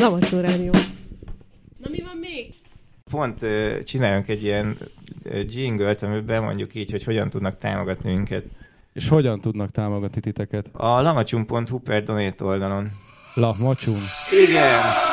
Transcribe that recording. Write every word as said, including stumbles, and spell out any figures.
Lamacsó Rádió. Na mi van még? Pont uh, csináljunk egy ilyen uh, jingle-t, amiben mondjuk így, hogy hogyan tudnak támogatni minket. És hogyan tudnak támogatni titeket? A lamacsum pont hu per donate oldalon. Lamacsum? Igen!